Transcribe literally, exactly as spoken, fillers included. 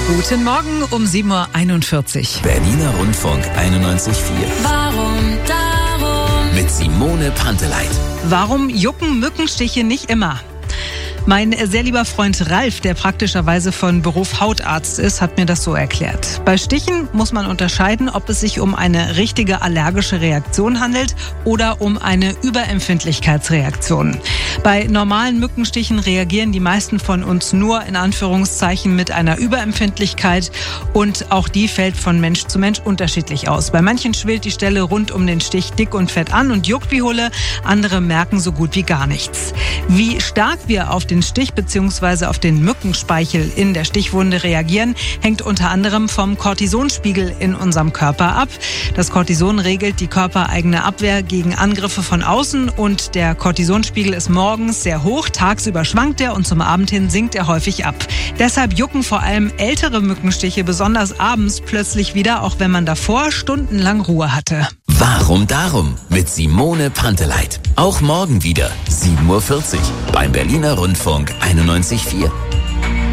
Guten Morgen um sieben Uhr einundvierzig. Berliner Rundfunk einundneunzig Komma vier. Warum darum? Mit Simone Panteleit. Warum jucken Mückenstiche nicht immer? Mein sehr lieber Freund Ralf, der praktischerweise von Beruf Hautarzt ist, hat mir das so erklärt. Bei Stichen muss man unterscheiden, ob es sich um eine richtige allergische Reaktion handelt oder um eine Überempfindlichkeitsreaktion. Bei normalen Mückenstichen reagieren die meisten von uns nur in Anführungszeichen mit einer Überempfindlichkeit und auch die fällt von Mensch zu Mensch unterschiedlich aus. Bei manchen schwillt die Stelle rund um den Stich dick und fett an und juckt wie Hulle, andere merken so gut wie gar nichts. Wie stark wir auf den Stich bzw. auf den Mückenspeichel in der Stichwunde reagieren, hängt unter anderem vom Cortisonspiegel in unserem Körper ab. Das Cortison regelt die körpereigene Abwehr gegen Angriffe von außen und der Cortisonspiegel ist morgens sehr hoch, tagsüber schwankt er und zum Abend hin sinkt er häufig ab. Deshalb jucken vor allem ältere Mückenstiche besonders abends plötzlich wieder, auch wenn man davor stundenlang Ruhe hatte. Warum darum? Mit Simone Panteleit. Auch morgen wieder sieben Uhr vierzig beim Berliner Rundfunk einundneunzig Komma vier.